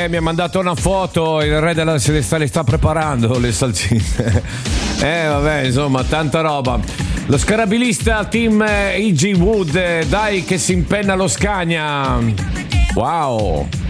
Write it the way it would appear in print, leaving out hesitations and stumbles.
mi ha mandato una foto, il re della se le sta preparando le salsine. Vabbè, insomma, tanta roba. Lo scarabilista team E.G. Wood, dai che si impenna lo Scania. Wow.